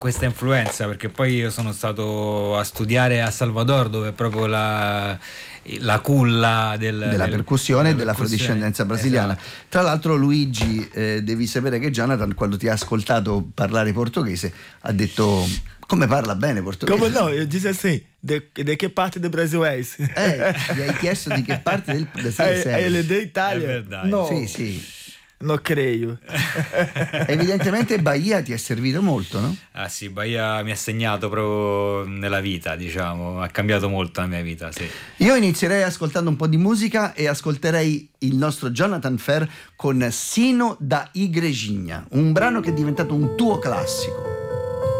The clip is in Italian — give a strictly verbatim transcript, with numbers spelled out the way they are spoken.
questa influenza, perché poi io sono stato a studiare a Salvador, dove è proprio la, la culla del, della del, percussione e della percussione. afrodiscendenza brasiliana. Esatto. Tra l'altro Luigi, eh, devi sapere che Jonathan, quando ti ha ascoltato parlare portoghese, ha detto: come parla bene portoghese? Come no? Io disse assim, de, de che parte del Brasil és? Eh, gli hai chiesto di che parte del Brasile Eh, sei. ele è È d'Italia? verdade. No, Sì, sì. non credo. Evidentemente Bahia ti è servito molto, no? Ah sì, Bahia mi ha segnato proprio nella vita, diciamo, ha cambiato molto la mia vita, sì. Io inizierei ascoltando un po' di musica e ascolterei il nostro Jonathan Fer con Sino da Igrejinha, un brano che è diventato un tuo classico.